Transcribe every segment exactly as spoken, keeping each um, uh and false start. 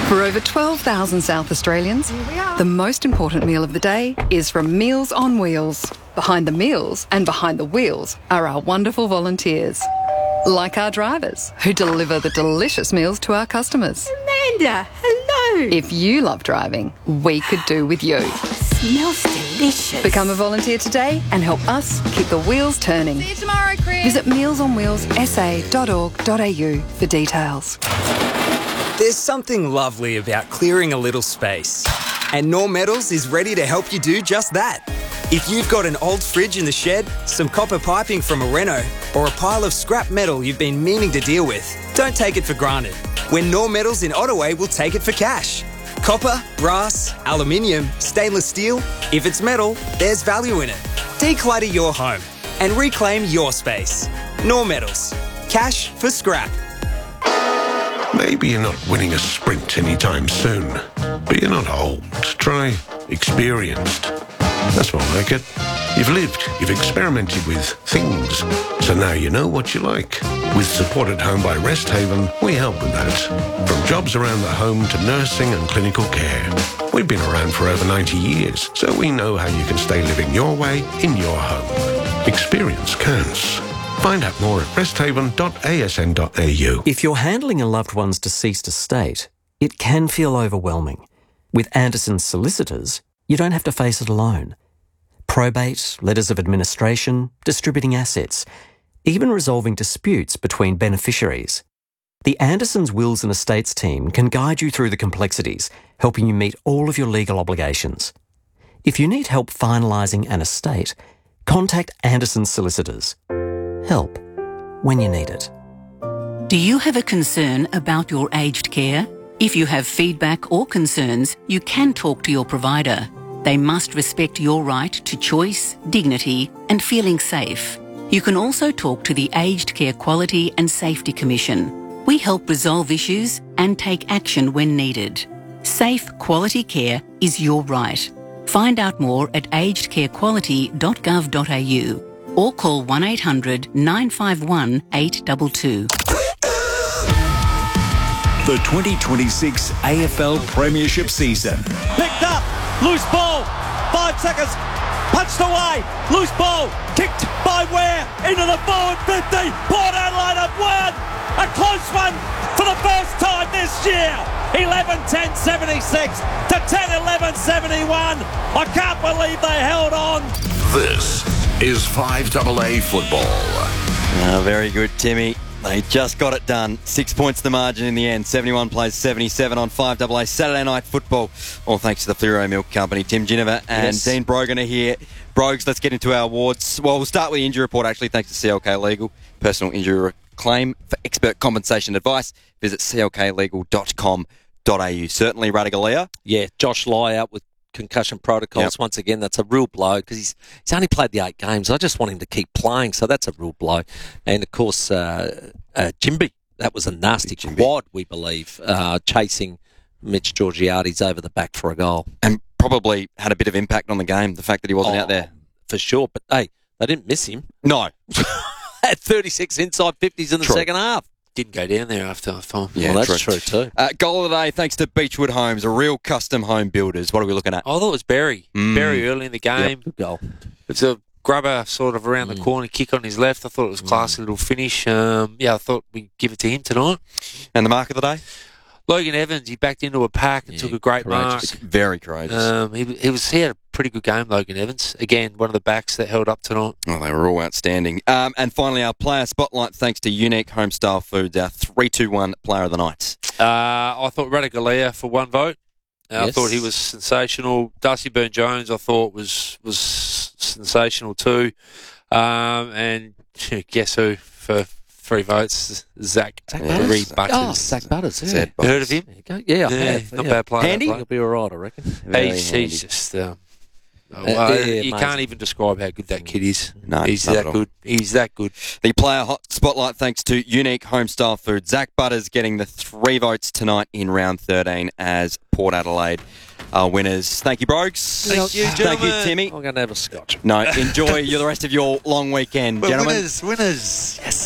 For over twelve thousand South Australians, the most important meal of the day is from Meals on Wheels. Behind the meals and behind the wheels are our wonderful volunteers, like our drivers, who deliver the delicious meals to our customers. Amanda, hello. If you love driving, we could do with you. Smells delicious. Become a volunteer today and help us keep the wheels turning. See you tomorrow, Chris. Visit meals on wheels s a dot org dot a u for details. There's something lovely about clearing a little space. And Knorr Metals is ready to help you do just that. If you've got an old fridge in the shed, some copper piping from a reno, or a pile of scrap metal you've been meaning to deal with, don't take it for granted. When Knorr Metals in Ottaway will take it for cash. Copper, brass, aluminium, stainless steel. If it's metal, there's value in it. Declutter your home and reclaim your space. Knorr Metals. Cash for scrap. Maybe you're not winning a sprint anytime soon, but you're not old. Try experienced. That's more like it. You've lived, you've experimented with things, so now you know what you like. With Support at Home by Rest Haven, we help with that. From jobs around the home to nursing and clinical care. We've been around for over ninety years, so we know how you can stay living your way in your home. Experience counts. Find out more at rest haven dot a s n dot a u. If you're handling a loved one's deceased estate, it can feel overwhelming. With Anderson's solicitors, you don't have to face it alone. Probate, letters of administration, distributing assets, even resolving disputes between beneficiaries. The Anderson's Wills and Estates team can guide you through the complexities, helping you meet all of your legal obligations. If you need help finalising an estate, contact Anderson's solicitors. Help when you need it. Do you have a concern about your aged care? If you have feedback or concerns, you can talk to your provider. They must respect your right to choice, dignity, and feeling safe. You can also talk to the Aged Care Quality and Safety Commission. We help resolve issues and take action when needed. Safe, quality care is your right. Find out more at aged care quality dot gov dot a u. or call one eight hundred nine five one eight two two. The twenty twenty-six A F L Premiership season. Picked up, loose ball, five seconds, punched away, loose ball, kicked by Ware into the forward fifty. Port Adelaide have won, a close one for the first time this year. eleven ten seventy-six to ten eleven seventy-one. I can't believe they held on. This is five A A football. Oh, very good, Timmy. They just got it done. Six points the margin in the end. seventy-one plays seventy-seven on five A A Saturday night football. All thanks to the Fleuro Milk Company. Tim Ginniver and yes. Dean Brogan are here. Brogues, let's get into our awards. Well, we'll start with the injury report, actually, thanks to C L K Legal. Personal injury claim for expert compensation advice. Visit c l k legal dot com dot a u. Certainly, Radigalia. Yeah, Josh Lai out with concussion protocols. Yep. Once again, that's a real blow because he's he's only played the eight games. I just want him to keep playing, so that's a real blow. And of course, uh, uh, Jimby, that was a nasty quad, we believe, uh, chasing Mitch Georgiades over the back for a goal, and probably had a bit of impact on the game. The fact that he wasn't oh, out there for sure. But hey, they didn't miss him. No, had thirty-six inside fifties in the true. second half. Didn't go down there after half time. Yeah, well, that's true, true too. Uh, goal of the day, thanks to Beechwood Homes, a real custom home builders. What are we looking at? I thought it was Berry. Mm. Berry early in the game. Yep, good goal. It's a grubber sort of around mm. the corner, kick on his left. I thought it was a classy mm. little finish. Um, yeah, I thought we'd give it to him tonight. And the mark of the day? Logan Evans, he backed into a pack and yeah, took a great courageous. mark. Very courageous. Um, he, he was he had a pretty good game, Logan Evans. Again, one of the backs that held up tonight. Oh, they were all outstanding. Um, and finally, our player spotlight, thanks to Unique Homestyle Foods, our three two one player of the night. Uh, I thought Radigalia for one vote. Uh, yes. I thought he was sensational. Darcy Byrne-Jones, I thought, was was sensational too. Um, and guess who for three votes? Zach. Zach Butters. Butters. Oh, Zach Butters. Yeah. Zach You heard of him? Yeah, I yeah, have. Not yeah. bad player. Handy? He'll be all right, I reckon. He's, he's just... Uh, Oh, uh, uh, yeah, you can't even describe how good that kid is. No, he's that good. He's that good. The player hot spotlight, thanks to Unique Homestyle Food. Zach Butters getting the three votes tonight in round thirteen as Port Adelaide are winners. Thank you, Brogues. Thank you, gentlemen. Thank you, Timmy. I'm going to have a scotch. No, enjoy the rest of your long weekend, We're gentlemen. Winners, winners. Yes.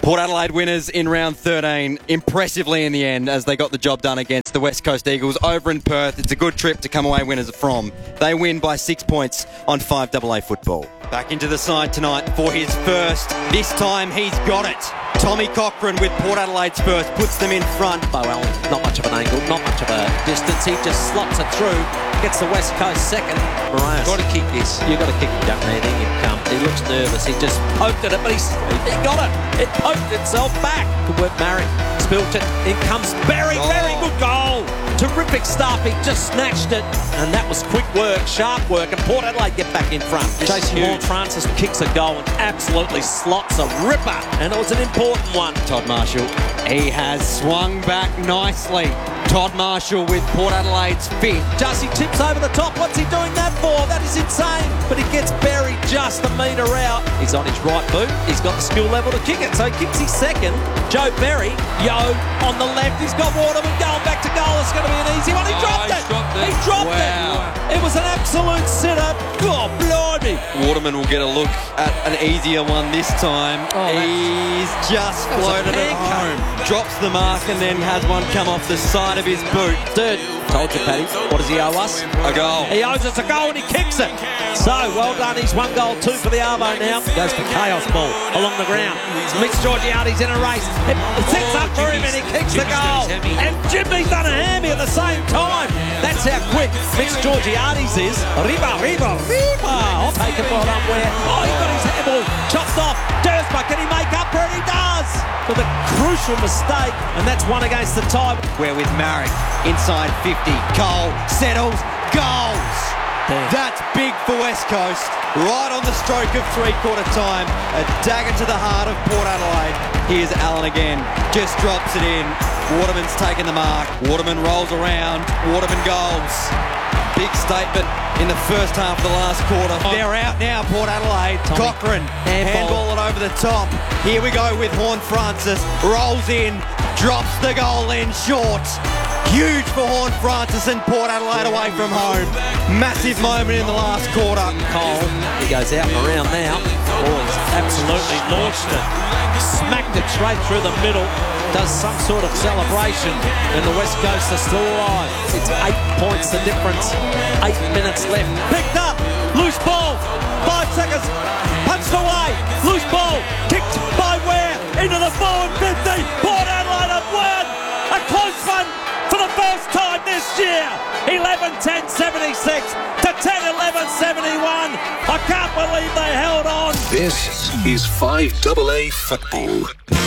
Port Adelaide winners in round thirteen, impressively in the end as they got the job done against the West Coast Eagles over in Perth. It's a good trip to come away winners from. They win by six points on five A A football. Back into the side tonight for his first. This time he's got it. Tommy Cochran with Port Adelaide's first puts them in front. Oh, well, not much of an angle, not much of a distance. He just slots it through, gets the West Coast second. Marias, got to kick this. You've got to kick it, young man. In you come. He looks nervous. He just poked at it, but he's, he got it. It poked itself back. Good work, Marrick. Spilt it. In comes Berry. Oh. Very good goal. Terrific stuff. He just snatched it. And that was quick work, sharp work. And Port Adelaide get back in front. This Jason Horne-Francis kicks a goal and absolutely slots a ripper. And it was an important one. Todd Marshall. He has swung back nicely. Todd Marshall with Port Adelaide's fifth. Jussie tips over the top. What's he doing that for? That is insane. But he gets buried just a metre out. He's on his right boot. He's got the skill level to kick it. So he kicks his second. Joe Berry, Yo on the left. He's got Waterman going back to goal. It's going to be an easy one. He dropped oh, it. dropped it. He dropped wow. it. It was an absolute sit-up. God, blimey. Waterman will get a look at an easier one this time. Oh, He's just floated it home. Drops the mark and then has one come off the side of his boot. Third. Told you, Paddy. What does he owe us? A goal. He owes us a goal and he kicks it. So, well done. He's one goal, two for the Arvo now. Goes for Chaos Ball along the ground. Mitch Georgiades in a race. It sets up for him and he kicks the goal. And Jimmy's done a hammy at the same time. That's how quick Mitch Georgiades is. Riba, Riba, Riba. I'll take it. Well done, where? Oh, he got his handball chopped off. Dursma, can he make up for it? He does. For the crucial mistake. And that's one against the tie. We're with Marrick inside fifty. Cole settles. Goals. Damn. That's big for West Coast. Right on the stroke of three-quarter time. A dagger to the heart of Port Adelaide. Here's Allen again. Just drops it in. Waterman's taken the mark. Waterman rolls around. Waterman goals. Big statement in the first half of the last quarter. Oh. They're out now, Port Adelaide. Tommy. Cochran. Handball. handball it over the top. Here we go with Horne-Francis. Rolls in. Drops the goal in short. Huge for Horne-Francis and Port Adelaide away from home. Massive moment in the last quarter. Cole, he goes out and around now. Oh, he's absolutely launched it. Smacked it straight through the middle. Does some sort of celebration. And the West Coast are still alive. It's eight points the difference. Eight minutes left. Picked up. Loose ball. Five seconds. Punched away. Loose ball. Kicked by Ware. Into the forward fifty. Port Adelaide have won. A close one. For the first time this year, eleven ten seventy-six to ten eleven seventy-one. I can't believe they held on. This is five A A football.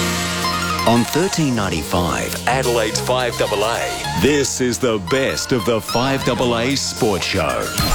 On thirteen ninety-five, Adelaide's five A A. This is the best of the five A A Sports Show.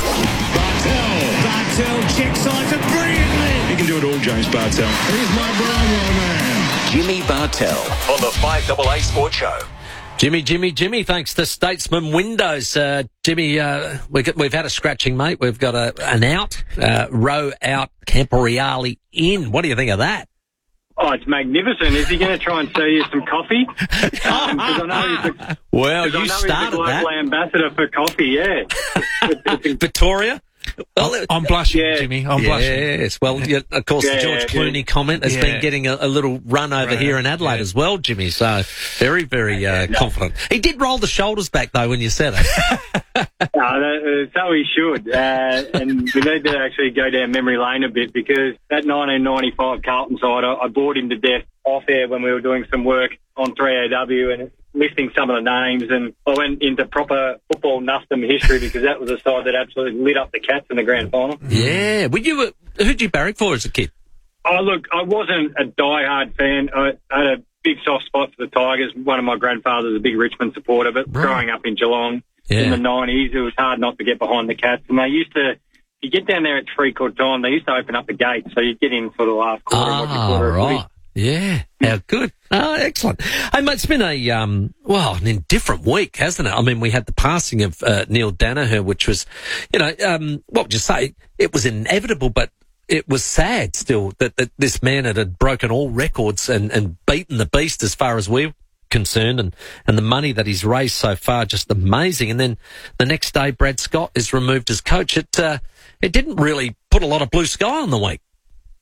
Bartel, Bartel checks sides it brilliantly. He can do it all, James Bartel. Here's my Bravo man. Jimmy Bartel on the five A A Sports Show. Jimmy, Jimmy, Jimmy, thanks to Statesman Windows. Uh, Jimmy, uh, we, we've had a scratching, mate. We've got a, an out, uh, row out, Camporeale in. What do you think of that? Oh, it's magnificent. Is he going to try and sell you some coffee? Um, I know he's a, well, you I know started he's a global that. ambassador for coffee, yeah. It's, it's, Victoria? Well, I'm blushing, yeah. Jimmy. I'm yes. blushing. Yes. Well, yeah, of course, yeah, the George Clooney yeah. comment has yeah. been getting a, a little run over right. here in Adelaide yeah. as well, Jimmy. So very, very uh, no. confident. He did roll the shoulders back, though, when you said it. no, that, so he should. Uh, and we need to actually go down memory lane a bit because that nineteen ninety-five Carlton side, I, I bored him to death off air when we were doing some work on three A W and listing some of the names, and I went into proper football Nustum history because that was a side that absolutely lit up the Cats in the grand final. Yeah. Were you, uh, who'd you barrack for as a kid? Oh, look, I wasn't a die-hard fan. I had a big soft spot for the Tigers. One of my grandfathers was a big Richmond supporter, but right. growing up in Geelong yeah. in the nineties, it was hard not to get behind the Cats. And they used to, you get down there at three-quarter time, they used to open up the gate, so you'd get in for the last quarter. Ah, and watch a quarter right. Yeah, how good. Oh, excellent. Hey, mate, it's been a, um, well, an indifferent week, hasn't it? I mean, we had the passing of uh, Neil Danaher, which was, you know, um, what would you say? It was inevitable, but it was sad still that, that this man had, had broken all records and, and beaten the beast as far as we're concerned, and, and the money that he's raised so far, just amazing. And then the next day, Brad Scott is removed as coach. It, uh, it didn't really put a lot of blue sky on the week.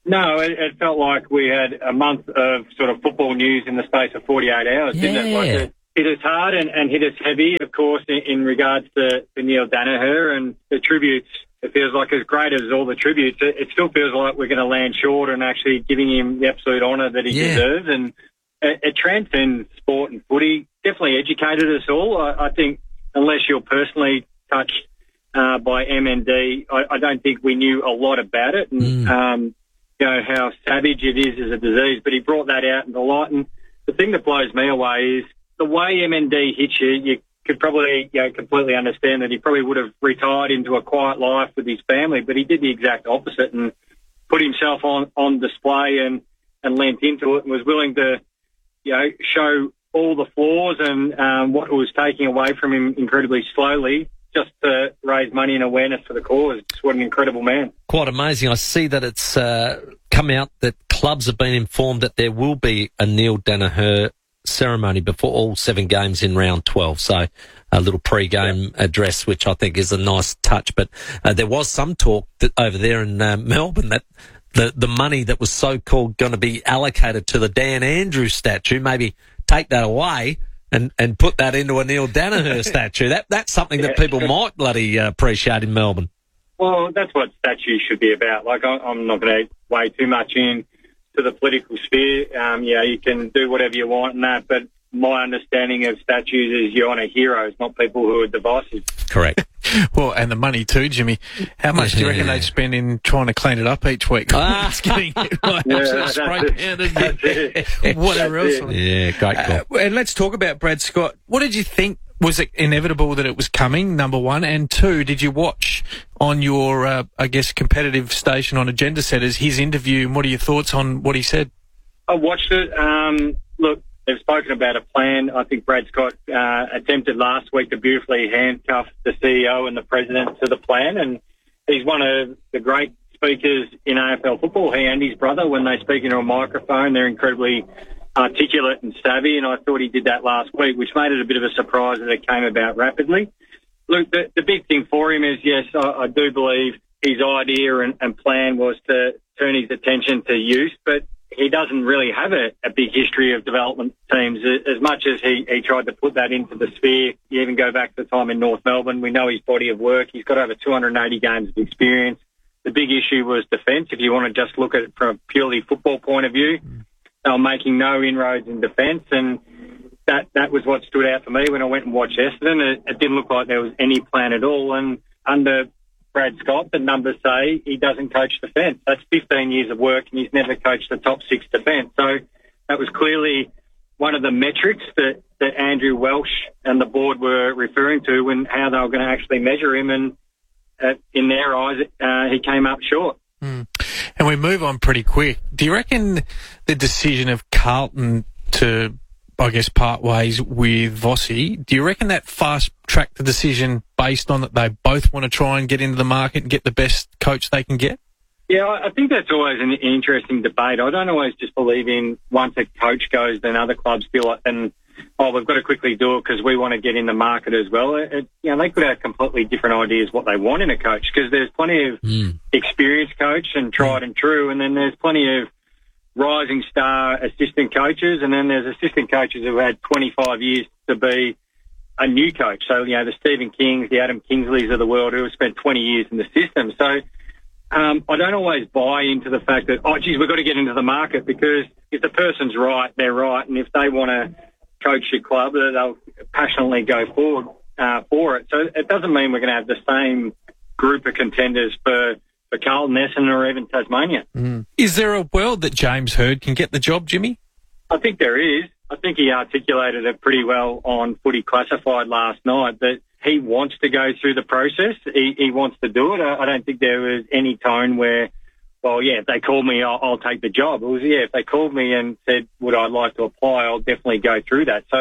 No, it, it felt like we had a month of sort of football news in the space of forty-eight hours, Yeah. didn't it? Like it hit us hard and, and hit us heavy, of course, in, in regards to, to Neil Danaher and the tributes. It feels like as great as all the tributes, it, it still feels like we're going to land short and actually giving him the absolute honour that he Yeah. deserves. And it, it transcends sport and footy. Definitely educated us all. I, I think unless you're personally touched uh, by M N D, I, I don't think we knew a lot about it. And, Mm. um, you know, how savage it is as a disease, but he brought that out into light. And the thing that blows me away is the way M N D hits you, you could probably, you know, completely understand that he probably would have retired into a quiet life with his family, but he did the exact opposite and put himself on, on display and, and lent into it and was willing to, you know, show all the flaws and um, what it was taking away from him incredibly slowly just to raise money and awareness for the cause. Just what an incredible man. Quite amazing. I see that it's uh, come out that clubs have been informed that there will be a Neil Danaher ceremony before all seven games in round twelve. So a little pre-game address, which I think is a nice touch. But uh, there was some talk that over there in uh, Melbourne that the, the money that was so-called going to be allocated to the Dan Andrews statue, maybe take that away and, and put that into a Neil Danaher statue. That That's something that people might bloody uh, appreciate in Melbourne. Well, that's what statues should be about. Like, I, I'm not going to weigh too much in to the political sphere. Um, yeah, you can do whatever you want and that, but my understanding of statues is you honour heroes, not people who are divisive. Correct. Well, and the money too, Jimmy. How much do you reckon they'd spend in trying to clean it up each week? Ah. It's getting like, Yeah, absolutely that's spray it. painted, That's it. whatever That's else. it. Yeah, great call. Uh, and let's talk about Brad Scott. What did you think? Was it inevitable that it was coming, number one? And two, did you watch on your, uh, I guess, competitive station on Agenda Setters his interview, and what are your thoughts on what he said? I watched it. Um, look, they've spoken about a plan. I think Brad Scott uh, attempted last week to beautifully handcuff the C E O and the president to the plan, and he's one of the great speakers in A F L football. He and his brother, when they speak into a microphone, they're incredibly articulate and savvy, and I thought he did that last week, which made it a bit of a surprise that it came about rapidly. Look, the, the big thing for him is, yes, I, I do believe his idea and, and plan was to turn his attention to youth, but he doesn't really have a, a big history of development teams. As much as he, he tried to put that into the sphere, you even go back to the time in North Melbourne, we know his body of work. He's got over two hundred eighty games of experience. The big issue was defence. If you want to just look at it from a purely football point of view, they were making no inroads in defence, and that, that was what stood out for me when I went and watched Essendon. It, it didn't look like there was any plan at all, and under Brad Scott, the numbers say he doesn't coach defence. That's fifteen years of work, and he's never coached the top six defence. So that was clearly one of the metrics that, that Andrew Welsh and the board were referring to when how they were going to actually measure him, and uh, in their eyes, uh, he came up short. Mm. And we move on pretty quick. Do you reckon the decision of Carlton to, I guess, part ways with Vossi, do you reckon that fast-tracked the decision based on that they both want to try and get into the market and get the best coach they can get? Yeah, I think that's always an interesting debate. I don't always just believe in once a coach goes, then other clubs feel like, and oh, we've got to quickly do it because we want to get in the market as well. It, it, you know, they could have completely different ideas what they want in a coach, because there's plenty of Mm. experienced coach and tried and true, and then there's plenty of rising star assistant coaches, and then there's assistant coaches who had twenty-five years to be a new coach. So, you know, the Stephen Kings, the Adam Kingsleys of the world who have spent twenty years in the system. So um, I don't always buy into the fact that, oh, geez, we've got to get into the market, because if the person's right, they're right, and if they want to coach your club, they'll passionately go forward uh, for it. So it doesn't mean we're going to have the same group of contenders for, for Carlton, Essendon, or even Tasmania. Mm. Is there a world that James Hird can get the job, Jimmy? I think there is. I think he articulated it pretty well on Footy Classified last night, that he wants to go through the process. He, he wants to do it. I, I don't think there was any tone where, well, yeah, if they call me, I'll, I'll take the job. It was, yeah, if they called me and said, would I like to apply, I'll definitely go through that. So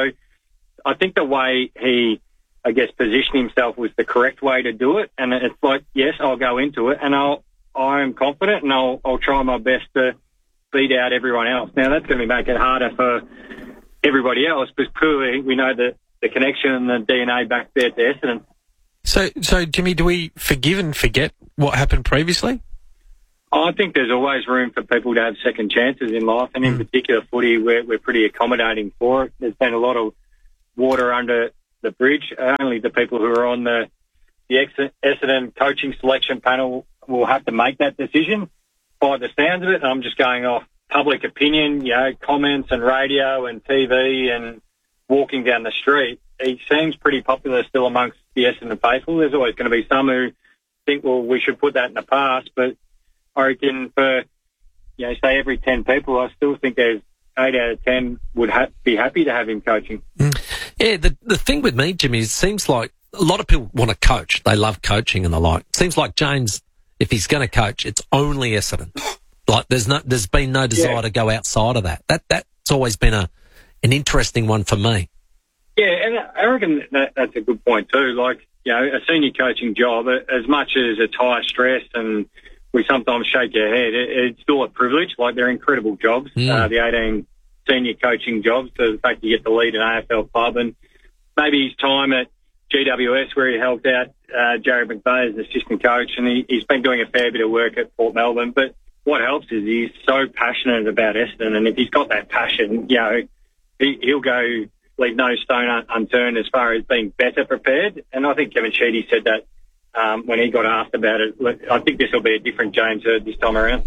I think the way he, I guess, positioned himself was the correct way to do it. And it's like, yes, I'll go into it, and I'll, I'm confident, and I'll, I'll try my best to beat out everyone else. Now, that's going to make it harder for everybody else, because clearly we know that the connection and the D N A back there to Essendon. So, so Jimmy, do we forgive and forget what happened previously? I think there's always room for people to have second chances in life, and in mm. particular footy, we're, we're pretty accommodating for it. There's been a lot of water under the bridge. Only the people who are on the, the Essendon coaching selection panel will have to make that decision. By the sounds of it, and I'm just going off public opinion, you know, comments and radio and T V and walking down the street, he seems pretty popular still amongst the Essendon faithful. There's always going to be some who think, well, we should put that in the past, but I reckon for, you know, say every ten people, I still think there's eight out of ten would ha- be happy to have him coaching. Mm. Yeah, the the thing with me, Jimmy, is it seems like a lot of people want to coach. They love coaching and the like. It seems like James, if he's going to coach, it's only Essendon. Like there's no, there's been no desire yeah. to go outside of that. That that's always been a an interesting one for me. Yeah, and I reckon that, that's a good point too. Like, you know, a senior coaching job, as much as it's high stress and we sometimes shake our head, it, it's still a privilege. Like, they're incredible jobs, mm. uh, the eighteen senior coaching jobs. So the fact you get to lead an A F L club, and maybe his time at G W S where he helped out uh, Jared McVeigh as an assistant coach, and he, he's been doing a fair bit of work at Port Melbourne. But what helps is he's so passionate about Essendon, and if he's got that passion, you know, he, he'll go leave no stone un- unturned as far as being better prepared. And I think Kevin Sheedy said that um, when he got asked about it. I think this will be a different James Hird this time around.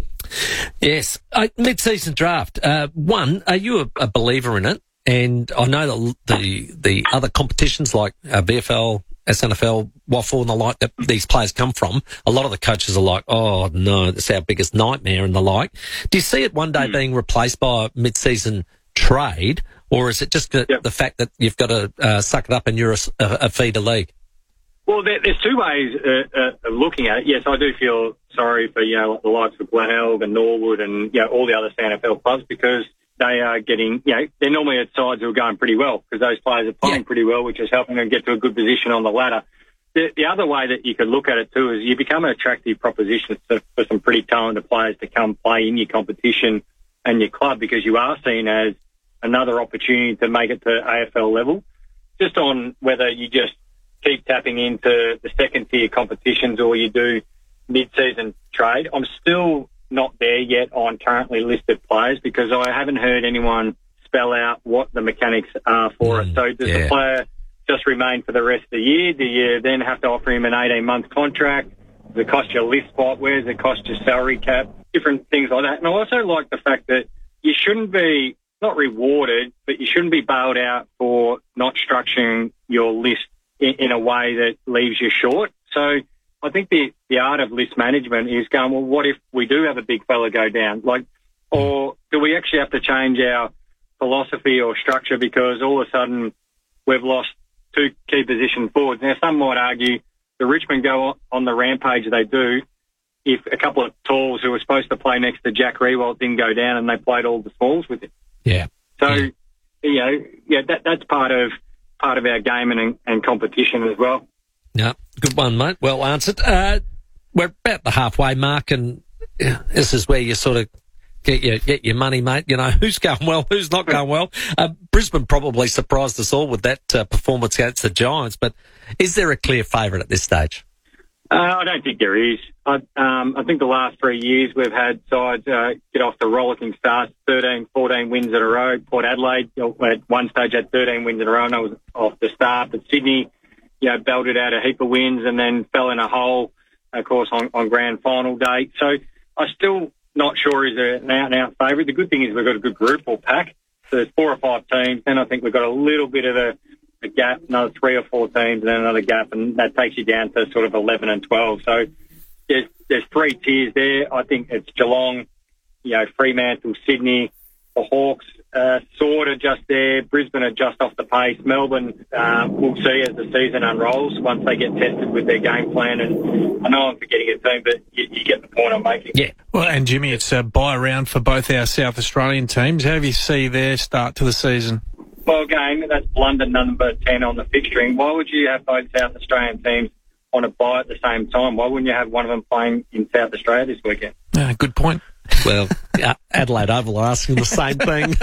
Yes. Uh, mid-season draft. Uh, one, are you a, a believer in it? And I know that the the other competitions like uh, V F L, S N F L, Waffle and the like that these players come from, a lot of the coaches are like, oh, no, it's our biggest nightmare and the like. Do you see it one day mm. being replaced by a mid-season trade, or is it just the, yep. the fact that you've got to uh, suck it up and you're a, a feeder league? Well, there, there's two ways uh, uh, of looking at it. Yes, I do feel sorry for, you know, the likes of Glenelg and Norwood and, you know, all the other S A N F L clubs, because they are getting, you know, they're normally at sides who are going pretty well because those players are playing yeah. pretty well, which is helping them get to a good position on the ladder. The, the other way that you could look at it too is you become an attractive proposition to, for some pretty talented players to come play in your competition and your club, because you are seen as another opportunity to make it to A F L level. Just on whether you just keep tapping into the second tier competitions or you do mid-season trade. I'm still not there yet on currently listed players because I haven't heard anyone spell out what the mechanics are for mm, it. So does yeah. the player just remain for the rest of the year? Do you then have to offer him an eighteen-month contract? Does it cost you a lift spot? Where does it cost you salary cap? Different things like that. And I also like the fact that you shouldn't be, not rewarded, but you shouldn't be bailed out for not structuring your list in, in a way that leaves you short. So I think the, the art of list management is going, well, what if we do have a big fella go down? Like, or do we actually have to change our philosophy or structure because all of a sudden we've lost two key position forwards? Now, some might argue the Richmond go on the rampage they do if a couple of talls who were supposed to play next to Jack Riewoldt didn't go down and they played all the smalls with him. Yeah. So, yeah. you know, yeah, that, that's part of part of our game and, and competition as well. Yeah, good one, mate. Well answered. Uh, we're about the halfway mark, and uh, this is where you sort of get your get your money, mate. You know, who's going well, who's not going well. Uh, Brisbane probably surprised us all with that uh, performance against the Giants, but is there a clear favourite at this stage? Uh, I don't think there is. I, um, I think the last three years we've had sides uh, get off the rollicking starts, thirteen, fourteen wins in a row. Port Adelaide at one stage had thirteen wins in a row, and I was off the start. But Sydney, you know, belted out a heap of wins and then fell in a hole, of course, on, on grand final day. So I'm still not sure he's an out-and-out favourite. The good thing is we've got a good group or pack. So there's four or five teams. Then I think we've got a little bit of a, a gap, another three or four teams and then another gap, and that takes you down to sort of eleven and twelve. So there's, there's three tiers there. I think it's Geelong, you know, Fremantle, Sydney, the Hawks, uh, sort of just there. Brisbane are just off the pace. Melbourne, um, we'll see as the season unrolls once they get tested with their game plan. And I know I'm forgetting a team, but you, you get the point I'm making. Yeah. Well, and Jimmy, it's a bye round for both our South Australian teams. How do you see their start to the season? Well, again, that's blunder number ten on the fixturing. Why would you have both South Australian teams on a bye at the same time? Why wouldn't you have one of them playing in South Australia this weekend? Uh, good point. Well, uh, Adelaide Oval are asking the same thing.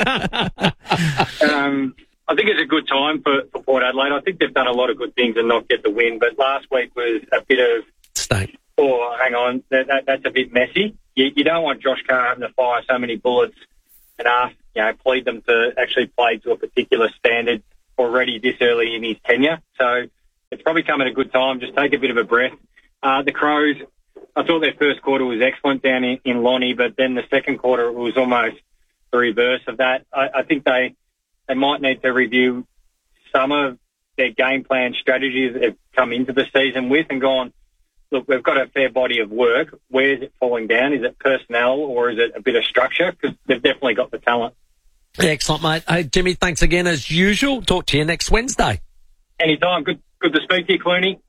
um, I think it's a good time for, for Port Adelaide. I think they've done a lot of good things and not get the win, but last week was a bit of... Stay. Oh, hang on, that, that, that's a bit messy. you, you don't want Josh Carr having to fire so many bullets and ask, you know, plead them to actually play to a particular standard already this early in his tenure. So it's probably come at a good time. Just take a bit of a breath. Uh, the Crows, I thought their first quarter was excellent down in, in Lonnie, but then the second quarter was almost the reverse of that. I, I think they they might need to review some of their game plan strategies that have come into the season with and gone, look, we've got a fair body of work. Where's it falling down? Is it personnel or is it a bit of structure? Because they've definitely got the talent. Excellent, mate. Hey, Jimmy, thanks again as usual. Talk to you next Wednesday. Anytime. Good good to speak to you, Clooney.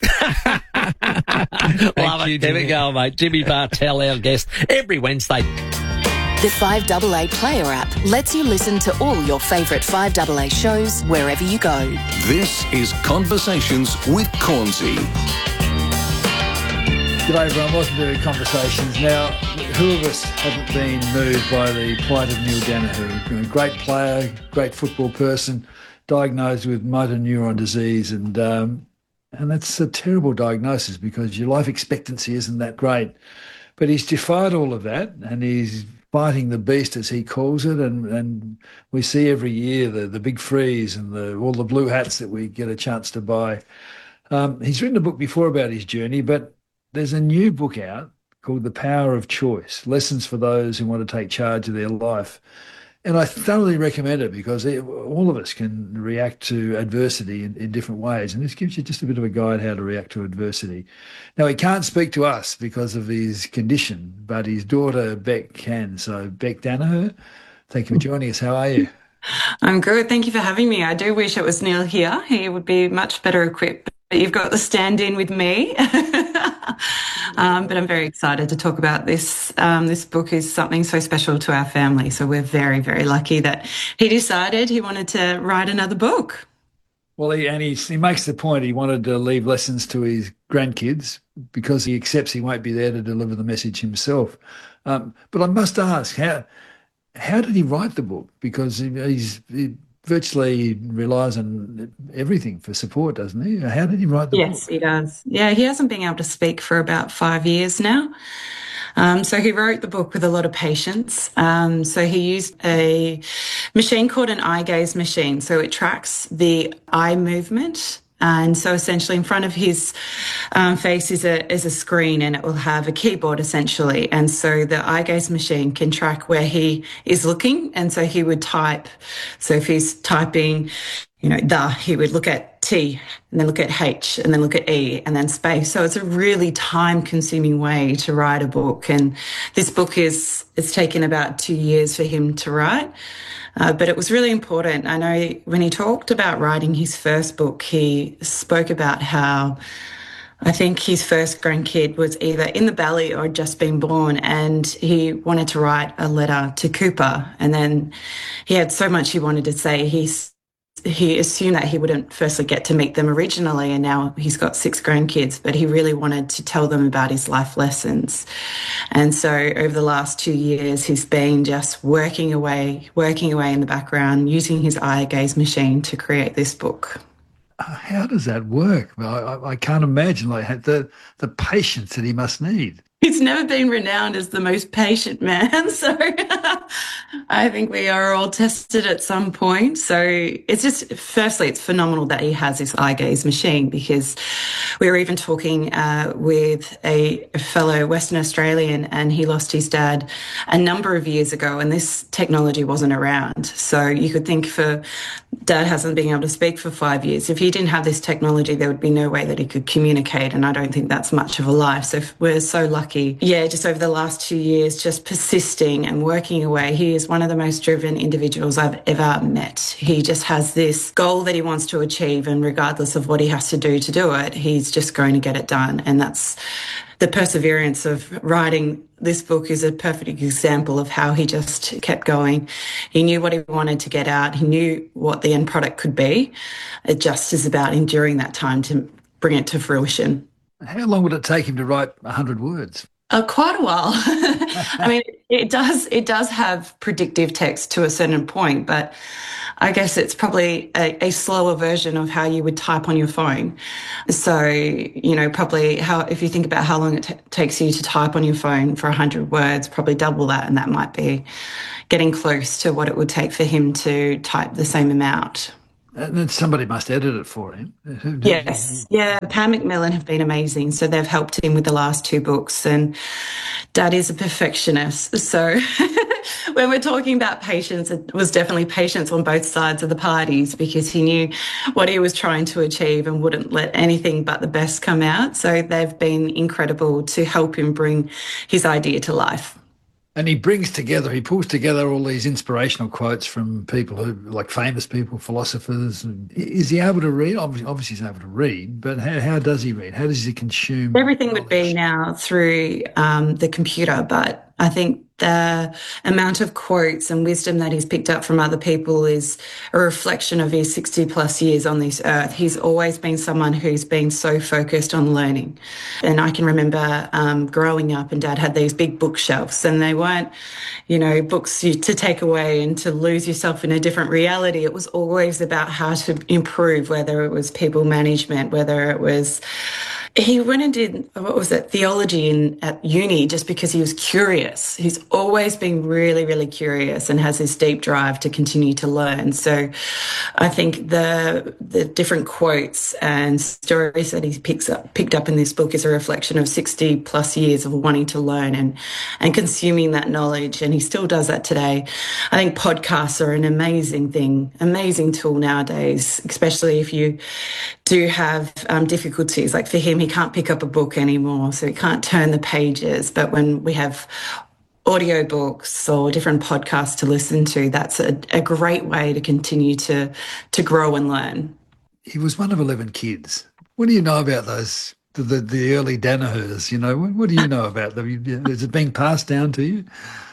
Love it. There we go, mate. Jimmy Bartell, our guest, every Wednesday. The five A A Player app lets you listen to all your favourite five A A shows wherever you go. This is Conversations with Cornsey. G'day everyone, welcome to Conversations. Now, who of us haven't been moved by the plight of Neil Daniher? A great player, great football person, diagnosed with motor neuron disease, and um, and that's a terrible diagnosis because your life expectancy isn't that great. But he's defied all of that, and he's fighting the beast, as he calls it, and, and we see every year the, the big freeze and the, all the blue hats that we get a chance to buy. Um, he's written a book before about his journey, but there's a new book out called The Power of Choice, Lessons for Those Who Want to Take Charge of Their Life. And I thoroughly recommend it because it, all of us can react to adversity in, in different ways. And this gives you just a bit of a guide how to react to adversity. Now, he can't speak to us because of his condition, but his daughter, Beck, can. So, Beck Daniher, thank you for joining us. How are you? I'm good. Thank you for having me. I do wish it was Neil here. He would be much better equipped. But you've got the stand-in with me. um, but I'm very excited to talk about this. Um, this book is something so special to our family. So we're very, very lucky that he decided he wanted to write another book. Well, he, and he, he makes the point he wanted to leave lessons to his grandkids because he accepts he won't be there to deliver the message himself. Um, but I must ask, how how did he write the book? Because he, he's... He, virtually relies on everything for support, doesn't he? How did he write the yes, book? Yes, he does. Yeah, he hasn't been able to speak for about five years now. Um, so he wrote the book with a lot of patience. Um, so he used a machine called an eye gaze machine. So it tracks the eye movement. And so essentially in front of his um, face is a is a screen, and it will have a keyboard essentially. And so the eye gaze machine can track where he is looking. And so he would type. So if he's typing, you know, the, he would look at T and then look at H and then look at E and then space. So it's a really time consuming way to write a book. And this book is, it's taken about two years for him to write. Uh, but it was really important. I know when he talked about writing his first book, he spoke about how I think his first grandkid was either in the belly or had just been born, and he wanted to write a letter to Cooper. And then he had so much he wanted to say. He's He assumed that he wouldn't firstly get to meet them originally, and now he's got six grandkids, but he really wanted to tell them about his life lessons. And so over the last two years, he's been just working away, working away in the background, using his eye gaze machine to create this book. How does that work? I, I can't imagine like the the patience that he must need. He's never been renowned as the most patient man, so I think we are all tested at some point. So it's just, firstly, it's phenomenal that he has this eye gaze machine, because we were even talking uh, with a fellow Western Australian, and he lost his dad a number of years ago, and this technology wasn't around. So you could think for Dad hasn't been able to speak for five years. If he didn't have this technology, there would be no way that he could communicate, and I don't think that's much of a life. So we're so lucky. Yeah, just over the last two years, just persisting and working away. He is one of the most driven individuals I've ever met. He just has this goal that he wants to achieve, and regardless of what he has to do to do it, he's just going to get it done. And that's the perseverance of writing this book is a perfect example of how he just kept going. He knew what he wanted to get out. He knew what the end product could be. It just is about enduring that time to bring it to fruition. How long would it take him to write one hundred words? Uh, quite a while. I mean, it does it does have predictive text to a certain point, but I guess it's probably a, a slower version of how you would type on your phone. So, you know, probably how if you think about how long it t- takes you to type on your phone for one hundred words, probably double that, and that might be getting close to what it would take for him to type the same amount. And then somebody must edit it for him. Yes. Yeah. Pam McMillan have been amazing. So they've helped him with the last two books, and Dad is a perfectionist. So when we're talking about patience, it was definitely patience on both sides of the parties, because he knew what he was trying to achieve and wouldn't let anything but the best come out. So they've been incredible to help him bring his idea to life. And he brings together, he pulls together all these inspirational quotes from people who, like famous people, philosophers. And is he able to read? Obviously, obviously he's able to read, but how, how does he read? How does he consume? Everything would be now through um, the computer, but I think the amount of quotes and wisdom that he's picked up from other people is a reflection of his sixty plus years on this earth. He's always been someone who's been so focused on learning. And I can remember um, growing up, and Dad had these big bookshelves, and they weren't, you know, books to take away and to lose yourself in a different reality. It was always about how to improve, whether it was people management, whether it was he went and did, what was it, theology in, at uni just because he was curious. He's always been really, really curious and has this deep drive to continue to learn. So I think the the different quotes and stories that he picks up, picked up in this book is a reflection of sixty plus years of wanting to learn and, and consuming that knowledge. And he still does that today. I think podcasts are an amazing thing, amazing tool nowadays, especially if you do have um, difficulties. Like for him, he can't pick up a book anymore, so he can't turn the pages. But when we have audiobooks or different podcasts to listen to, that's a, a great way to continue to to grow and learn. He was one of eleven kids. What do you know about those, the, the, the early Danahers? You know, what, what do you know about them? Is it being passed down to you?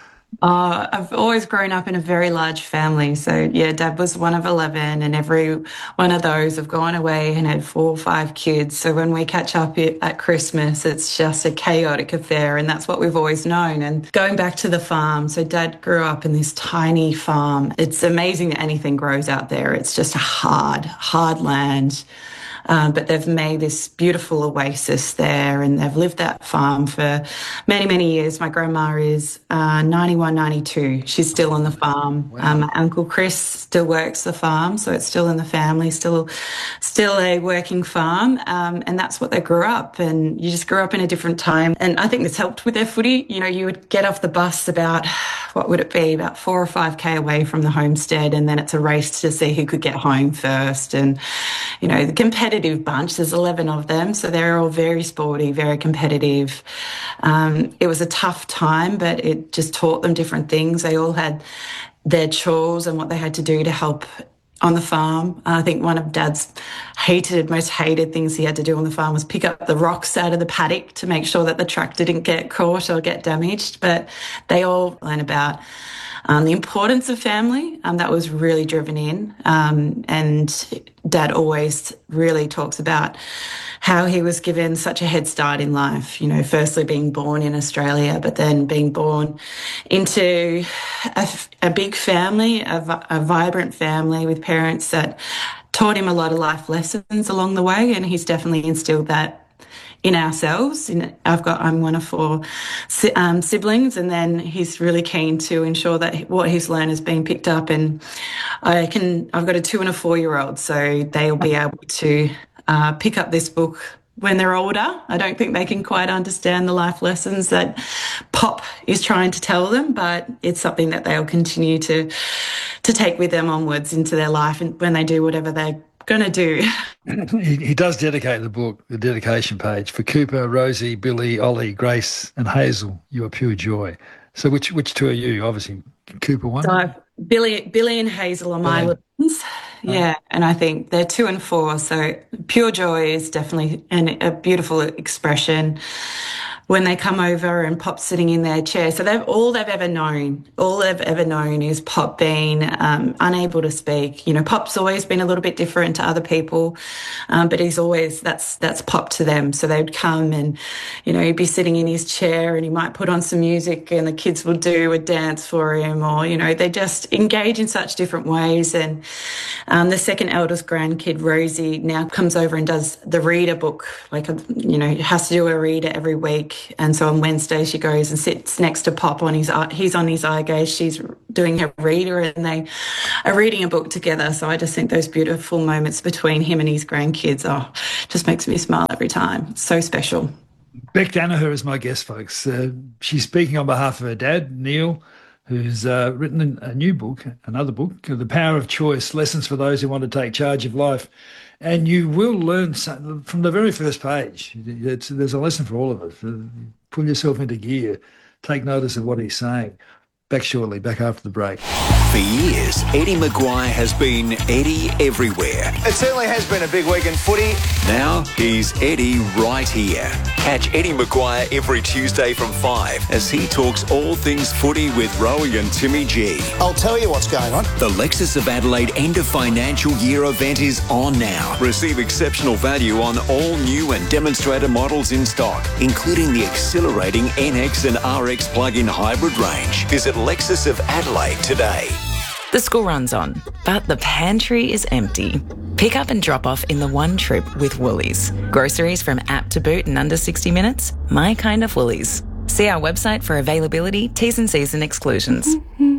Uh, I've always grown up in a very large family. So, yeah, Dad was one of eleven, and every one of those have gone away and had four or five kids. So when we catch up at Christmas, it's just a chaotic affair, and that's what we've always known. And going back to the farm, so Dad grew up in this tiny farm. It's amazing that anything grows out there. It's just a hard, hard land. Um, but they've made this beautiful oasis there, and they've lived that farm for many, many years. My grandma is uh, ninety-one, ninety-two. She's still on the farm. Wow. Um, my Uncle Chris still works the farm, so it's still in the family, still still a working farm. Um, and that's what they grew up, and you just grew up in a different time. And I think this helped with their footy. You know, you would get off the bus about, what would it be, about four or five K away from the homestead, and then it's a race to see who could get home first. And, you know, the competitive bunch, there's eleven of them, so they're all very sporty, very competitive. Um, it was a tough time, but it just taught them different things. They all had their chores and what they had to do to help on the farm. I think one of Dad's hated, most hated things he had to do on the farm was pick up the rocks out of the paddock to make sure that the truck didn't get caught or get damaged. But they all learn about Um, the importance of family, um, that was really driven in. Um, and Dad always really talks about how he was given such a head start in life, you know, firstly being born in Australia, but then being born into a, a big family, a, a vibrant family with parents that taught him a lot of life lessons along the way. And he's definitely instilled that in ourselves. In, I've got, I'm one of four um, siblings, and then he's really keen to ensure that what he's learned is being picked up. And I can, I've got a two and a four year old, so they'll be able to uh, pick up this book when they're older. I don't think they can quite understand the life lessons that Pop is trying to tell them, but it's something that they'll continue to to take with them onwards into their life, and when they do whatever they're going to do. He, he does dedicate the book, the dedication page, for Cooper, Rosie, Billy, Ollie, Grace and Hazel, you are pure joy. So which which two are you? Obviously, Cooper one? So Billy, Billy and Hazel are my little ones. Yeah, oh. And I think they're two and four. So pure joy is definitely an, a beautiful expression. when they come over and Pop's sitting in their chair. So they've all they've ever known, all they've ever known is Pop being um, unable to speak. You know, Pop's always been a little bit different to other people, um, but he's always, that's that's Pop to them. So they'd come and, you know, he'd be sitting in his chair and he might put on some music and the kids would do a dance for him, or, you know, they just engage in such different ways. And um, the second eldest grandkid, Rosie, now comes over and does the reader book, like, a, you know, has to do a reader every week. And so on Wednesday she goes and sits next to Pop on his, he's on his eye gaze, she's doing her reader, and they are reading a book together. So I just think those beautiful moments between him and his grandkids, oh, just makes me smile every time. So special. Beck Danaher is my guest, folks. Uh, she's speaking on behalf of her dad, Neil, who's uh, written a new book, another book, The Power of Choice, Lessons for Those Who Want to Take Charge of Life. And you will learn something from the very first page. It's, there's a lesson for all of us. Pull yourself into gear. Take notice of what he's saying. Back shortly, back after the break. For years, Eddie Maguire has been Eddie everywhere. It certainly has been a big week in footy. Now he's Eddie right here. Catch Eddie Maguire every Tuesday from five as he talks all things footy with Rowie and Timmy G. I'll tell you what's going on. The Lexus of Adelaide end of financial year event is on now. Receive exceptional value on all new and demonstrator models in stock, including the exhilarating N X and R X plug-in hybrid range. Visit Lexus of Adelaide today. The school run's on, but the pantry is empty. Pick up and drop off in the one trip with Woolies. Groceries from app to boot in under sixty minutes? My kind of Woolies. See our website for availability, T's and C's and exclusions.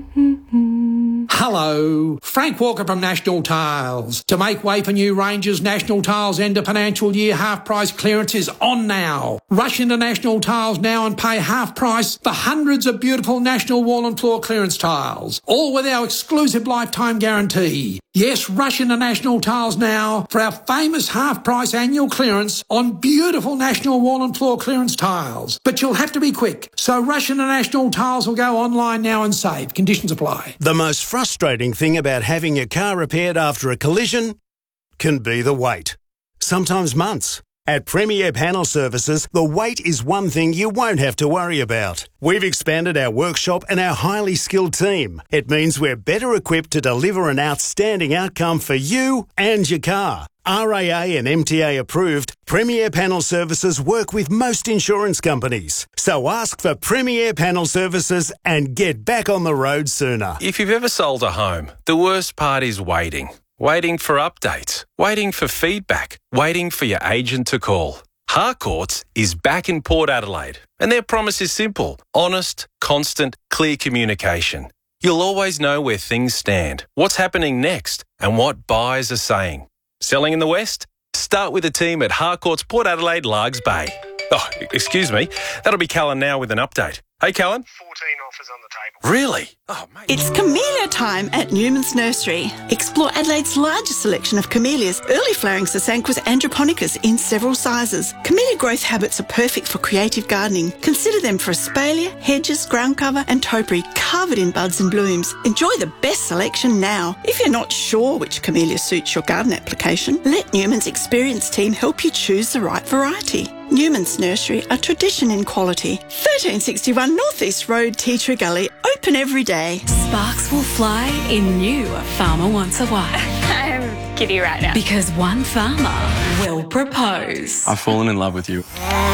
Hello, Frank Walker from National Tiles. To make way for new ranges, National Tiles end of financial year half price clearance is on now. Rush into National Tiles now and pay half price for hundreds of beautiful National wall and floor clearance tiles, all with our exclusive lifetime guarantee. Yes, rush into National Tiles now for our famous half price annual clearance on beautiful National wall and floor clearance tiles. But you'll have to be quick, so rush into National Tiles or go online now and save. Conditions apply. The most frustrating thing about having your car repaired after a collision can be the wait. Sometimes months. At Premier Panel Services, the wait is one thing you won't have to worry about. We've expanded our workshop and our highly skilled team. It means we're better equipped to deliver an outstanding outcome for you and your car. R A A and M T A approved, Premier Panel Services work with most insurance companies. So ask for Premier Panel Services and get back on the road sooner. If you've ever sold a home, the worst part is waiting. Waiting for updates, waiting for feedback, waiting for your agent to call. Harcourts is back in Port Adelaide, and their promise is simple: honest, constant, clear communication. You'll always know where things stand, what's happening next, and what buyers are saying. Selling in the West? Start with the team at Harcourts Port Adelaide, Largs Bay. Oh, excuse me. That'll be Callan now with an update. Hey, Callan. fourteen offers on the table. Really? Oh, mate. It's camellia time at Newman's Nursery. Explore Adelaide's largest selection of camellias, early flowering Sasanquas androponicus in several sizes. Camellia growth habits are perfect for creative gardening. Consider them for espalier, hedges, ground cover and topiary covered in buds and blooms. Enjoy the best selection now. If you're not sure which camellia suits your garden application, let Newman's experienced team help you choose the right variety. Newman's Nursery, a tradition in quality. thirteen sixty-one North East Road, Tea Tree Gully, open every day. Sparks will fly in new Farmer Wants a Wife. I'm giddy right now. Because one farmer will propose. I've fallen in love with you.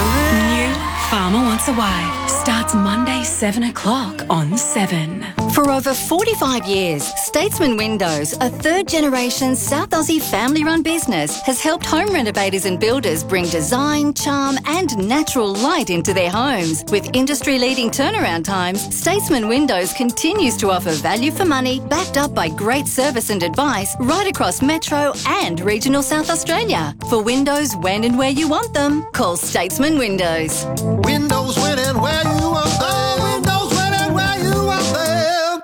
New Farmer Wants a Wife starts Monday, seven o'clock on seven. For over forty-five years, Statesman Windows, a third-generation South Aussie family-run business, has helped home renovators and builders bring design, charm and natural light into their homes. With industry-leading turnaround times, Statesman Windows continues to offer value for money, backed up by great service and advice right across Metro and regional South Australia. For windows when and where you want them, call Statesman Windows. Windows when and where you want them. Windows when and where you want them.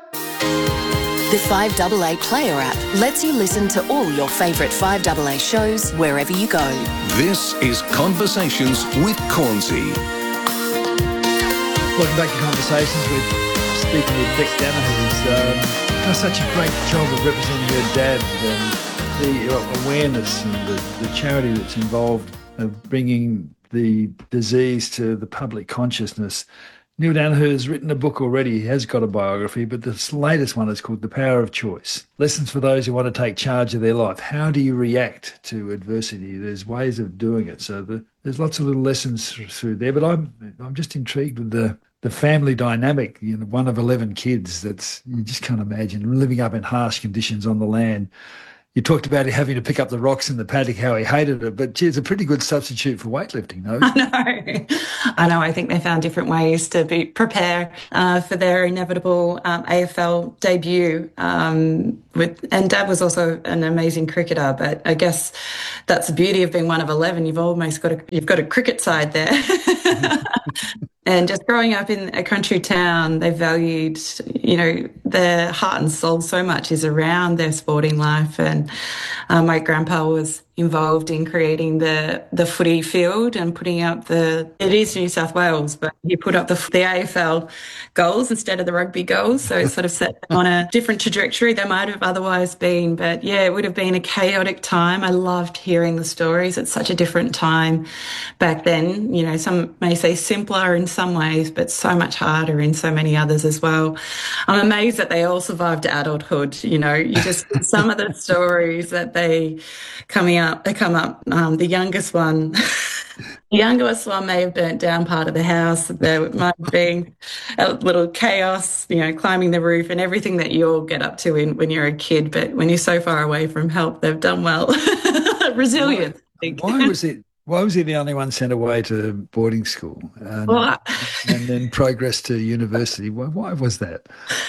The five A A Player app lets you listen to all your favourite five A A shows wherever you go. This is Conversations with Cornsey. Welcome back to Conversations. We're speaking with Beck Danaher, who's um, does such a great job of representing her dad, and the awareness and the, the charity that's involved of bringing the disease to the public consciousness. Neil Danaher has written a book already. He has got a biography, but this latest one is called The Power of Choice. Lessons for those who want to take charge of their life. How do you react to adversity? There's ways of doing it. So the, there's lots of little lessons through there. But I'm I'm just intrigued with the the family dynamic. You know, one of eleven kids. That's, you just can't imagine living up in harsh conditions on the land. You talked about having to pick up the rocks in the paddock, how he hated it, but gee, it's a pretty good substitute for weightlifting, no? I know. I know. I think they found different ways to be prepare uh, for their inevitable um, A F L debut. Um, with, and Dad was also an amazing cricketer, but I guess that's the beauty of being one of eleven. You've almost got a, you've got a cricket side there. And just growing up in a country town, they valued, you know, their heart and soul so much is around their sporting life. And uh, my grandpa was involved in creating the, the footy field and putting up the, it is New South Wales, but he put up the, the A F L goals instead of the rugby goals. So it sort of set them on a different trajectory they might have otherwise been. But yeah, it would have been a chaotic time. I loved hearing the stories. It's such a different time back then. You know, some may say simpler in some ways, but so much harder in so many others as well. I'm amazed that they all survived adulthood. You know, you just, some of the stories that they coming up, they come up. Um, the youngest one, the youngest one may have burnt down part of the house. There might have been a little chaos, you know, climbing the roof and everything that you all get up to in, when you're a kid. But when you're so far away from help, they've done well. Resilient, why, I think. Why was it? Why was he the only one sent away to boarding school and, well, I, and then progressed to university? Why, why was that?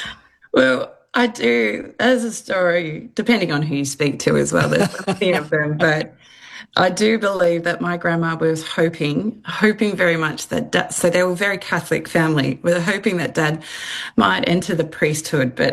Well, I do. There's a story, depending on who you speak to as well. There's plenty of them, but I do believe that my grandma was hoping, hoping very much that Dad, so they were a very Catholic family, were hoping that Dad might enter the priesthood, but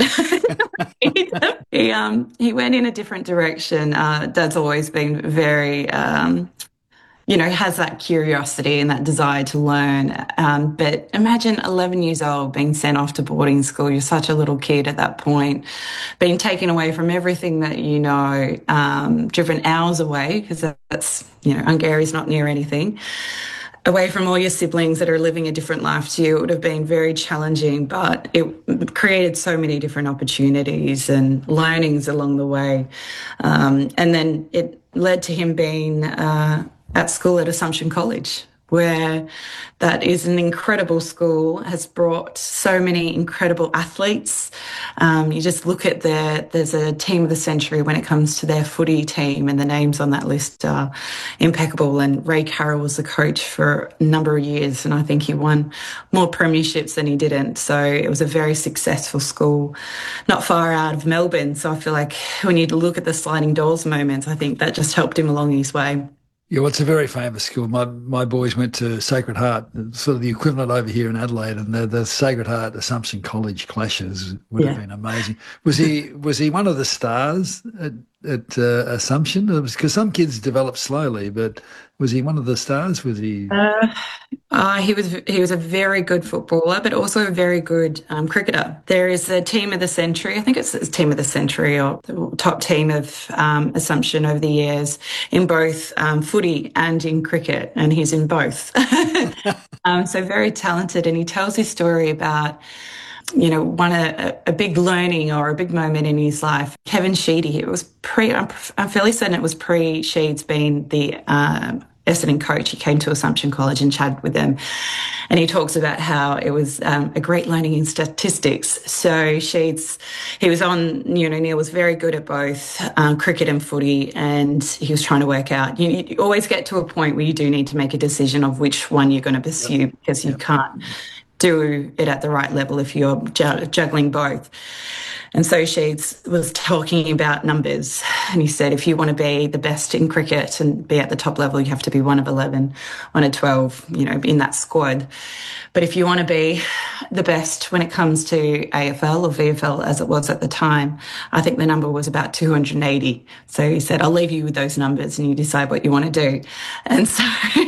he, he um he went in a different direction. Uh, Dad's always been very um. you know, has that curiosity and that desire to learn. Um, but imagine eleven years old being sent off to boarding school. You're such a little kid at that point, being taken away from everything that you know, um, driven hours away, because that's, you know, Ungary's not near anything, away from all your siblings that are living a different life to you. It would have been very challenging, but it created so many different opportunities and learnings along the way. Um, and then it led to him being, uh, at school at Assumption College, where that is an incredible school, has brought so many incredible athletes. Um, you just look at their, there's a team of the century when it comes to their footy team, and the names on that list are impeccable. And Ray Carroll was the coach for a number of years, and I think he won more premierships than he didn't. So it was a very successful school, not far out of Melbourne. So I feel like when you look at the sliding doors moments, I think that just helped him along his way. Yeah, well, it's a very famous school. My my boys went to Sacred Heart, sort of the equivalent over here in Adelaide, and the, the Sacred Heart Assumption College clashes would yeah. have been amazing. Was he was he one of the stars at, at uh, Assumption? Because some kids develop slowly, but was he one of the stars? Was he? Uh, uh, he was. He was a very good footballer, but also a very good um, cricketer. There is a team of the century. I think it's a team of the century or the top team of um, Assumption over the years in both um, footy and in cricket, and he's in both. um, so very talented, and he tells his story about, you know, one a, a big learning or a big moment in his life. Kevin Sheedy, it was pre, I'm, I'm fairly certain it was pre Sheeds being the um, Essendon coach. He came to Assumption College and chatted with them, and he talks about how it was um, a great learning in statistics. So Sheeds, he was on, you know, Neil was very good at both um, cricket and footy, and he was trying to work out. You, you always get to a point where you do need to make a decision of which one you're going to pursue, yep. because you yep. can't do it at the right level if you're juggling both. And so Sheeds was talking about numbers, and he said, if you want to be the best in cricket and be at the top level, you have to be one of eleven, one of twelve, you know, in that squad. But if you want to be the best when it comes to A F L or V F L, as it was at the time, I think the number was about two hundred eighty. So he said, I'll leave you with those numbers and you decide what you want to do. And so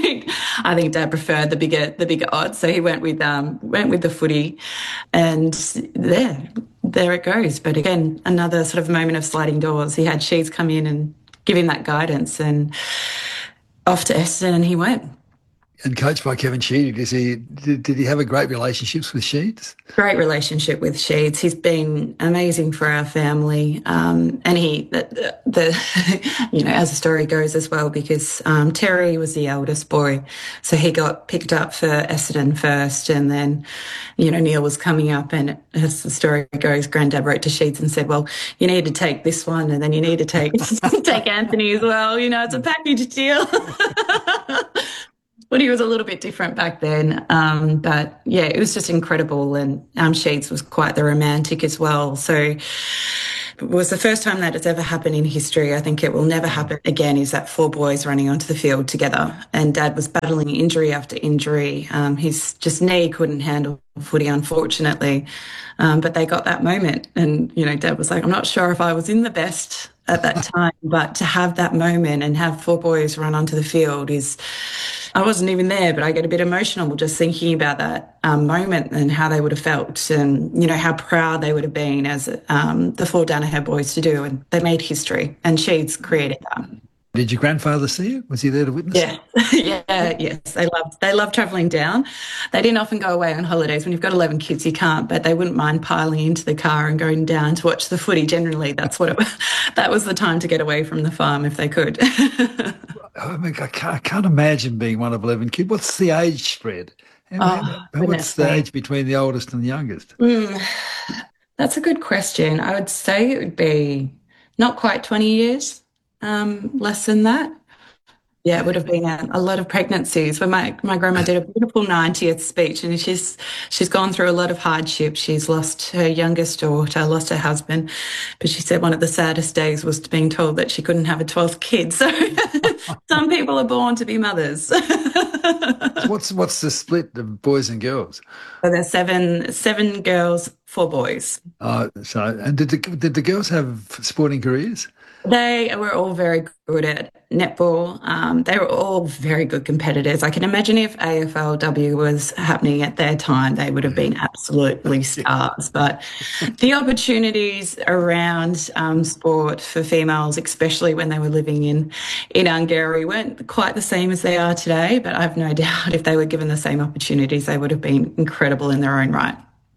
I think Dad preferred the bigger the bigger odds. So he went with um went with the footy, and there, there it goes. But again, another sort of moment of sliding doors. He had Sheeds come in and give him that guidance, and off to Essendon and he went. and coached by Kevin Sheedy. Does he, did, did he have a great relationships with Sheeds? Great relationship with Sheeds. He's been amazing for our family. Um, and he, the, the, you know, as the story goes as well, because um, Terry was the eldest boy. So he got picked up for Essendon first. And then, you know, Neil was coming up. And as the story goes, Granddad wrote to Sheeds and said, well, you need to take this one and then you need to take, take Anthony as well. You know, it's a package deal. But he was a little bit different back then. Um, but yeah, it was just incredible. And um, Sheeds was quite the romantic as well. So it was the first time that it's ever happened in history. I think it will never happen again, is that four boys running onto the field together. And Dad was battling injury after injury. Um, his just knee couldn't handle footy, unfortunately. Um, but they got that moment. And, you know, Dad was like, I'm not sure if I was in the best at that time, but to have that moment and have four boys run onto the field is, I wasn't even there, but I get a bit emotional just thinking about that um, moment and how they would have felt and, you know, how proud they would have been as um, the four Danaher boys to do. And they made history and Sheeds created that. Did your grandfather see it? Was he there to witness yeah. it? yeah, yes. They loved, they loved travelling down. They didn't often go away on holidays. When you've got eleven kids, you can't, but they wouldn't mind piling into the car and going down to watch the footy. Generally, that's what it was. That was the time to get away from the farm if they could. I mean, I can't, I can't imagine being one of eleven kids. What's the age spread? How, oh, what's the age between the oldest and the youngest? Mm, that's a good question. I would say it would be not quite twenty years. Um, less than that. Yeah, it would have been a, a lot of pregnancies. When my, my grandma did a beautiful ninetieth speech, and she's she's gone through a lot of hardship. She's lost her youngest daughter, lost her husband, but she said one of the saddest days was being told that she couldn't have a twelfth kid. So some people are born to be mothers. So what's what's the split of boys and girls? So there's seven seven girls, four boys. Oh, so and did the did the girls have sporting careers? They were all very good at netball. Um, they were all very good competitors. I can imagine if A F L W was happening at their time, they would have been absolutely stars. But the opportunities around um, sport for females, especially when they were living in, in Hungary, weren't quite the same as they are today. But I've no doubt if they were given the same opportunities, they would have been incredible in their own right.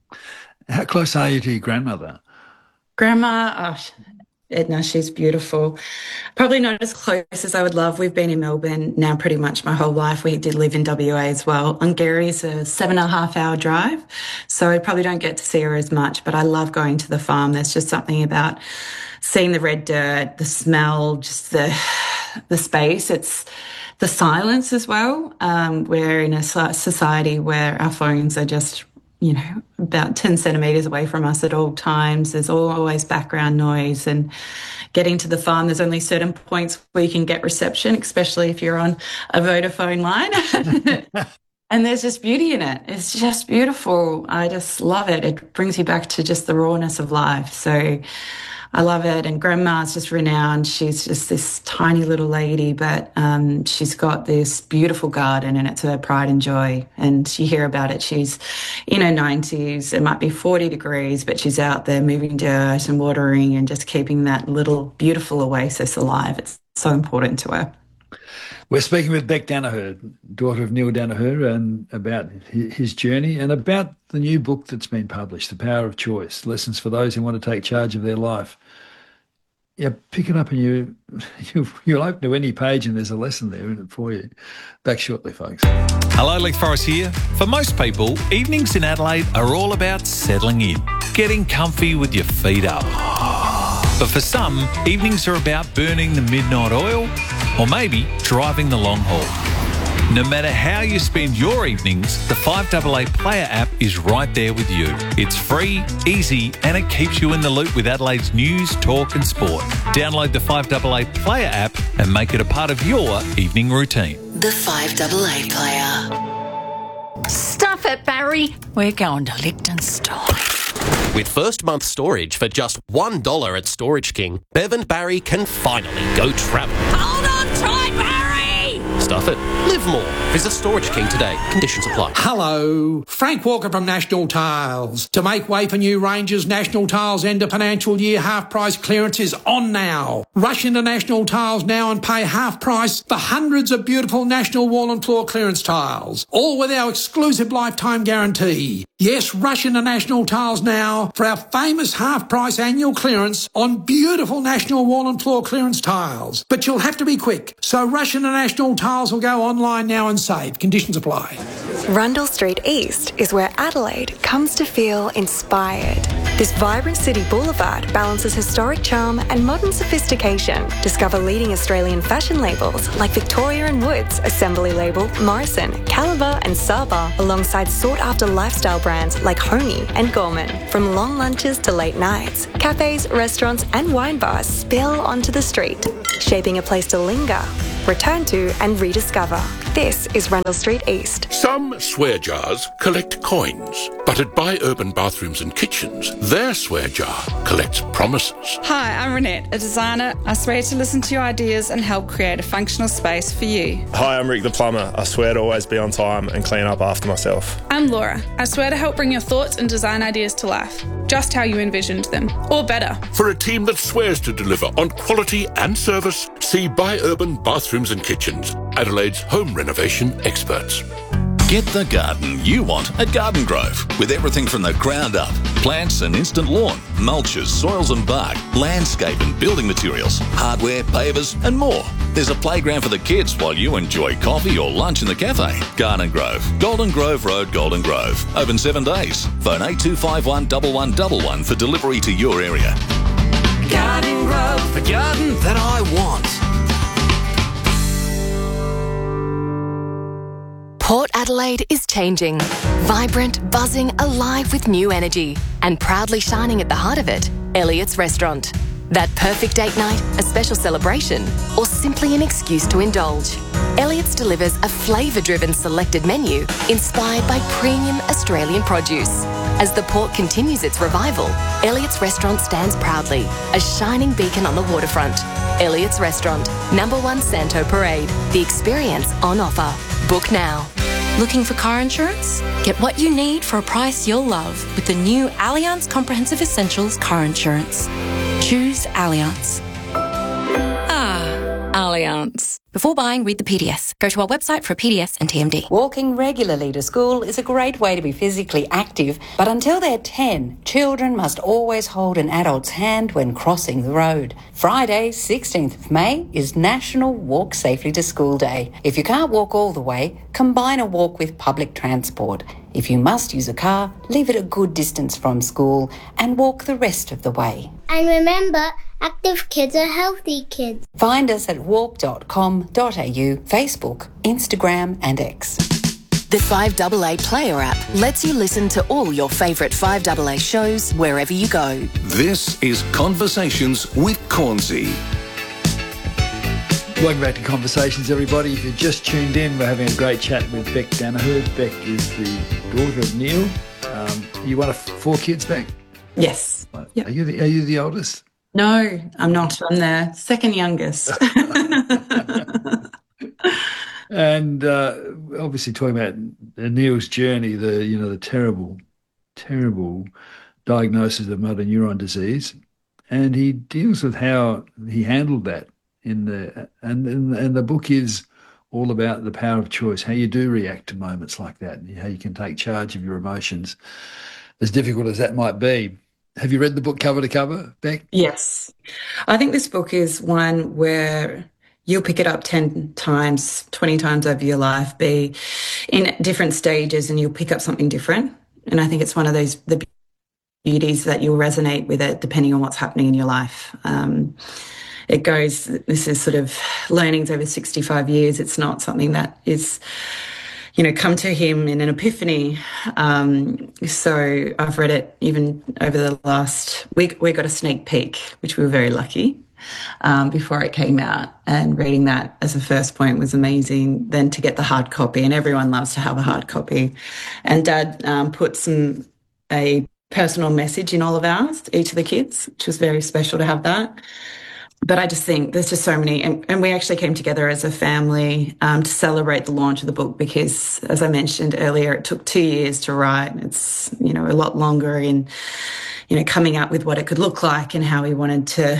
How close are you to your grandmother? Grandma, oh, Edna, she's beautiful. Probably not as close as I would love. We've been in Melbourne now pretty much my whole life. We did live in W A as well. Hungary is a seven and a half hour drive, so I probably don't get to see her as much, but I love going to the farm. There's just something about seeing the red dirt, the smell, just the the space. It's the silence as well. Um, we're in a society where our phones are just, you know, about ten centimetres away from us at all times. There's always background noise, and getting to the farm, there's only certain points where you can get reception, especially if you're on a Vodafone line. And there's just beauty in it. It's just beautiful. I just love it. It brings you back to just the rawness of life. So I love it. And Grandma's just renowned. She's just this tiny little lady, but um, she's got this beautiful garden, and it's her pride and joy. And you hear about it. She's in her nineties. It might be forty degrees, but she's out there moving dirt and watering and just keeping that little beautiful oasis alive. It's so important to her. We're speaking with Beck Danaher, daughter of Neil Danaher, and about his journey and about the new book that's been published, The Power of Choice, Lessons for Those Who Want to Take Charge of Their Life. Yeah, pick it up and you, you, you'll open to any page and there's a lesson there in it for you. Back shortly, folks. Hello, Lee Forrest here. For most people, evenings in Adelaide are all about settling in, getting comfy with your feet up. But for some, evenings are about burning the midnight oil or maybe driving the long haul. No matter how you spend your evenings, the five A A Player app is right there with you. It's free, easy, and it keeps you in the loop with Adelaide's news, talk and sport. Download the five A A Player app and make it a part of your evening routine. The five A A Player. Stuff it, Barry. We're going to Liechtenstein. With first month storage for just one dollar at Storage King, Bev and Barry can finally go travel. Hold on tight, Barry! stuff it. Live more. Visit Storage King today. Conditions apply. Hello, Frank Walker from National Tiles. To make way for new ranges, National Tiles end of financial year half price clearance is on now. Rush into National Tiles now and pay half price for hundreds of beautiful National wall and floor clearance tiles, all with our exclusive lifetime guarantee. Yes, rush into National Tiles now for our famous half price annual clearance on beautiful National wall and floor clearance tiles. But you'll have to be quick, so rush into National Tiles or go online now and save. Conditions apply. Rundle Street East is where Adelaide comes to feel inspired. This vibrant city boulevard balances historic charm and modern sophistication. Discover leading Australian fashion labels like Victoria and Woods, Assembly Label, Morrison, Caliber and Saba, alongside sought-after lifestyle brands like Honey and Gorman. From long lunches to late nights, cafes, restaurants and wine bars spill onto the street, shaping a place to linger, return to and rediscover. This is Rundle Street East. Some swear jars collect coins, but at Buy Urban Bathrooms and Kitchens, their swear jar collects promises. Hi, I'm Renette, a designer. I swear to listen to your ideas and help create a functional space for you. Hi, I'm Rick the plumber. I swear to always be on time and clean up after myself. I'm Laura. I swear to help bring your thoughts and design ideas to life, just how you envisioned them, or better. For a team that swears to deliver on quality and service, see Buy Urban Bathrooms and Kitchens, Adelaide's home renovation experts. Get the garden you want at Garden Grove, with everything from the ground up. Plants and instant lawn, mulches, soils and bark, landscape and building materials, hardware, pavers and more. There's a playground for the kids while you enjoy coffee or lunch in the cafe. Garden Grove, Golden Grove Road, Golden Grove. Open seven days. Phone eight two five one, one one one one for delivery to your area. Garden Grove, the garden that I want. Port Adelaide is changing. Vibrant, buzzing, alive with new energy. And proudly shining at the heart of it, Elliott's Restaurant. That perfect date night, a special celebration, or simply an excuse to indulge. Elliott's delivers a flavour-driven selected menu inspired by premium Australian produce. As the port continues its revival, Elliott's Restaurant stands proudly, a shining beacon on the waterfront. Elliott's Restaurant, number one Santo Parade. The experience on offer. Book now. Looking for car insurance? Get what you need for a price you'll love with the new Allianz Comprehensive Essentials car insurance. Choose Allianz. Ah, Allianz. Before buying, read the P D S. Go to our website for a P D S and T M D. Walking regularly to school is a great way to be physically active, but until they're ten, children must always hold an adult's hand when crossing the road. Friday, sixteenth of May, is National Walk Safely to School Day. If you can't walk all the way, combine a walk with public transport. If you must use a car, leave it a good distance from school and walk the rest of the way. And remember, active kids are healthy kids. Find us at walk dot com dot a u, Facebook, Instagram and X. The five A A Player app lets you listen to all your favourite five A A shows wherever you go. This is Conversations with Cornsey. Welcome back to Conversations, everybody. If you've just tuned in, we're having a great chat with Beck Danaher. Beck is the daughter of Neil. Um, you one of four kids, Beck? Yes. Yep. Are you the, are you the oldest? No, I'm not. I'm the second youngest. And uh, obviously talking about Neil's journey, the you know the terrible, terrible diagnosis of motor neuron disease, and he deals with how he handled that in the and and, and the book is all about the power of choice, how you do react to moments like that, and how you can take charge of your emotions, as difficult as that might be. Have you read the book cover to cover, Beck? Yes. I think this book is one where you'll pick it up ten times, twenty times over your life, be in different stages, and you'll pick up something different. And I think it's one of those the beauties that you'll resonate with it depending on what's happening in your life. Um, it goes, this is sort of learnings over sixty-five years. It's not something that is, you know, come to him in an epiphany. Um, so I've read it even over the last week. We got a sneak peek, which we were very lucky, um, before it came out. And reading that as a first point was amazing. Then to get the hard copy, and everyone loves to have a hard copy. And Dad um, put some a personal message in all of ours, each of the kids, which was very special to have that. but I just think there's just so many, and, and we actually came together as a family um, to celebrate the launch of the book because, as I mentioned earlier, it took two years to write. It's, you know, a lot longer in, you know, coming up with what it could look like and how we wanted to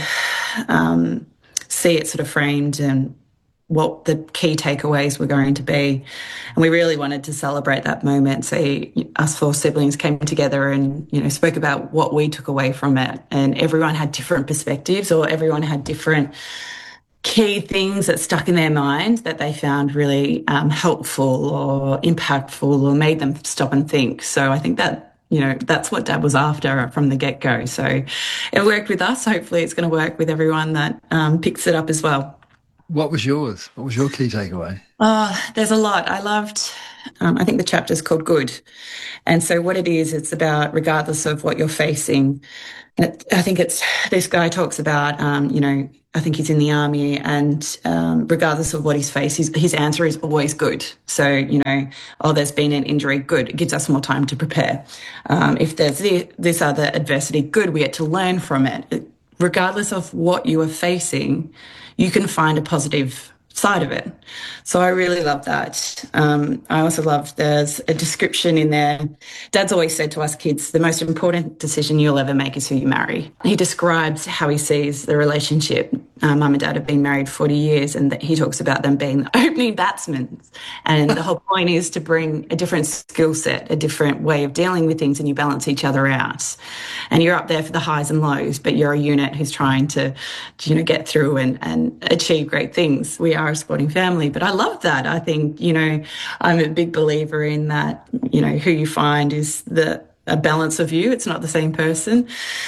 um, see it sort of framed and what the key takeaways were going to be. And we really wanted to celebrate that moment. So us four siblings came together and, you know, spoke about what we took away from it. And everyone had different perspectives, or everyone had different key things that stuck in their mind that they found really um, helpful or impactful or made them stop and think. So I think that, you know, that's what Dad was after from the get-go. So it worked with us. Hopefully it's going to work with everyone that um, picks it up as well. What was yours? What was your key takeaway? Oh, there's a lot. I loved, um, I think the chapter's called Good. And so what it is, it's about regardless of what you're facing. It, I think it's, this guy talks about, um, you know, I think he's in the army and um, regardless of what he's faced, his, his answer is always good. So, you know, oh, there's been an injury, good. It gives us more time to prepare. Um, if there's the, this other adversity, good. We get to learn from it. it. Regardless of what you are facing, you can find a positive side of it. So I really love that. Um, I also love there's a description in there. Dad's always said to us kids, the most important decision you'll ever make is who you marry. He describes how he sees the relationship. Uh, Mum and Dad have been married forty years, and he talks about them being the opening batsmen. And the whole point is to bring a different skill set, a different way of dealing with things, and you balance each other out. And you're up there for the highs and lows, but you're a unit who's trying to, you know, get through and, and achieve great things. We are a sporting family, but I love that. I think, you know, I'm a big believer in that, you know, who you find is the a balance of you. It's not the same person.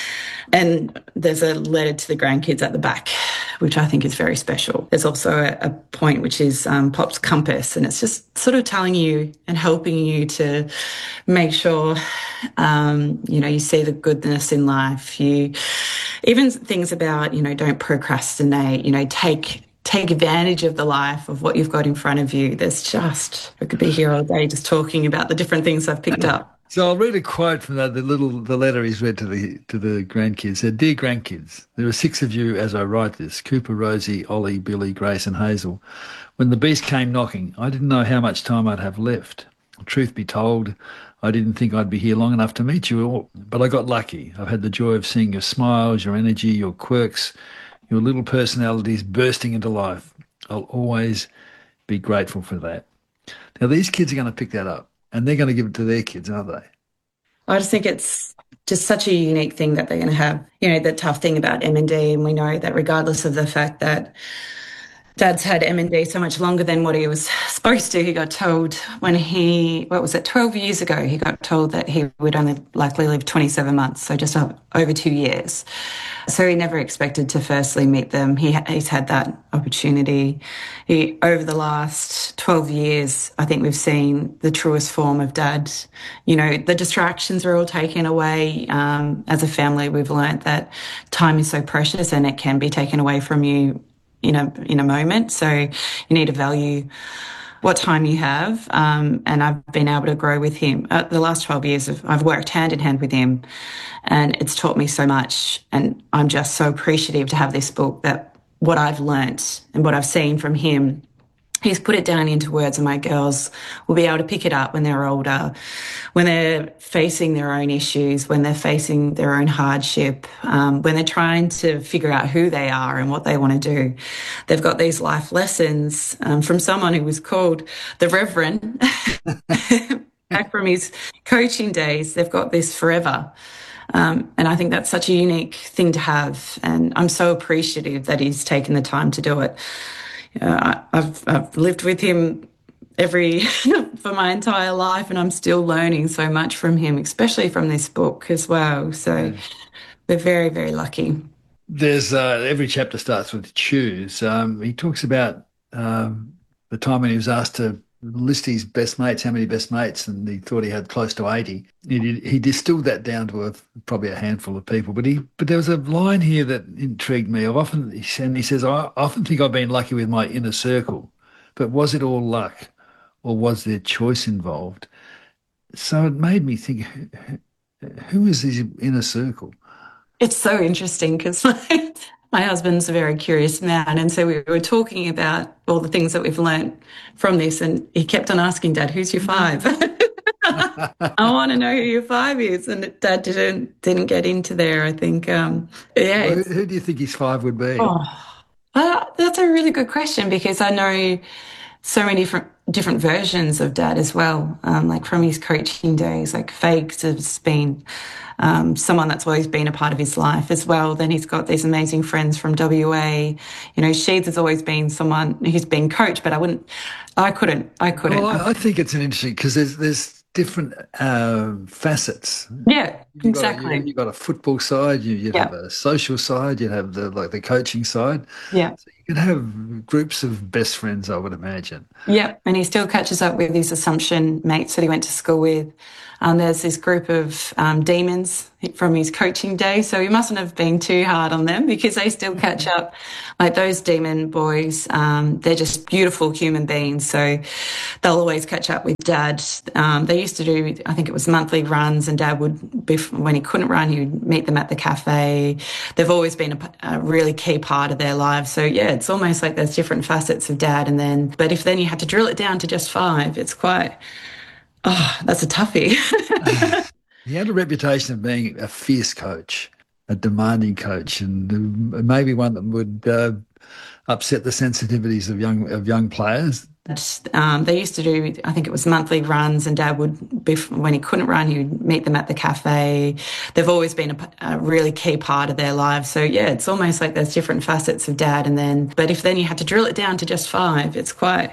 And there's a letter to the grandkids at the back, which I think is very special. There's also a, a point which is um, Pop's compass, and it's just sort of telling you and helping you to make sure, um, you know, you see the goodness in life. You even things about, you know, don't procrastinate, you know, take take advantage of the life of what you've got in front of you. There's just, I could be here all day just talking about the different things I've picked up. So I'll read a quote from that, the little the letter he's read to the to the grandkids. It said, "Dear grandkids, there are six of you as I write this: Cooper, Rosie, Ollie, Billy, Grace, and Hazel. When the beast came knocking, I didn't know how much time I'd have left. Truth be told, I didn't think I'd be here long enough to meet you all, but I got lucky. I've had the joy of seeing your smiles, your energy, your quirks, your little personalities bursting into life. I'll always be grateful for that." Now, these kids are going to pick that up, and they're going to give it to their kids, aren't they? I just think it's just such a unique thing that they're going to have. You know, the tough thing about M and D, and we know that regardless of the fact that Dad's had M and D so much longer than what he was supposed to, he got told when he, what was it, twelve years ago, he got told that he would only likely live twenty-seven months, so just over two years. So he never expected to firstly meet them. He He's had that opportunity. He, over the last twelve years, I think we've seen the truest form of Dad. You know, the distractions are all taken away. Um, as a family, we've learnt that time is so precious and it can be taken away from you in a in a moment. So you need to value what time you have. Um, and I've been able to grow with him. Uh, the last twelve years, I've, I've worked hand in hand with him, and it's taught me so much. And I'm just so appreciative to have this book, that what I've learnt and what I've seen from him, he's put it down into words, and my girls will be able to pick it up when they're older, when they're facing their own issues, when they're facing their own hardship, um, when they're trying to figure out who they are and what they want to do. They've got these life lessons um, from someone who was called the Reverend back from his coaching days. They've got this forever. Um, and I think that's such a unique thing to have. And I'm so appreciative that he's taken the time to do it. Uh, I've, I've lived with him every for my entire life, and I'm still learning so much from him, especially from this book as well. So we're very, very lucky. There's uh, every chapter starts with choose. Um, he talks about um, the time when he was asked to list his best mates, how many best mates, and he thought he had close to eighty. He, he distilled that down to a, probably a handful of people. But he, but there was a line here that intrigued me. I've often, and he says, I often think I've been lucky with my inner circle, but was it all luck, or was there choice involved? So it made me think, who is his inner circle? It's so interesting because my, My husband's a very curious man, and so we were talking about all the things that we've learnt from this, and he kept on asking, Dad, who's your five? I want to know who your five is, and Dad didn't didn't get into there. I think, um, yeah. Well, who, who do you think his five would be? Oh, uh, that's a really good question, because I know so many different different versions of Dad as well. Um, like from his coaching days, like Fags has been um, someone that's always been a part of his life as well. Then he's got these amazing friends from W A. You know, Sheeds has always been someone who's been coached, but I wouldn't, I couldn't, I couldn't. Well, I, I think it's an interesting, because there's there's different uh, facets. Yeah, you've exactly. Got a, you, you've got a football side, you, you'd yeah. have a social side, you'd have the like the coaching side. Yeah. So you can have groups of best friends, I would imagine. Yeah, and he still catches up with his Assumption mates that he went to school with. Um, there's this group of um, demons from his coaching days, so he mustn't have been too hard on them, because they still catch up. Like those demon boys, um, they're just beautiful human beings, so they'll always catch up with Dad. Um, they used to do, I think it was monthly runs, and Dad would, when he couldn't run, he would meet them at the cafe. They've always been a, a really key part of their lives. So yeah, it's almost like there's different facets of Dad, and then, but if then you had to drill it down to just five, it's quite, oh, that's a toughie. He had a reputation of being a fierce coach, a demanding coach, and maybe one that would uh, upset the sensitivities of young of young players. Um, they used to do, I think it was monthly runs, and Dad would, when he couldn't run, he would meet them at the cafe. They've always been a, a really key part of their lives. So yeah, it's almost like there's different facets of Dad, and then, but if then you had to drill it down to just five, it's quite,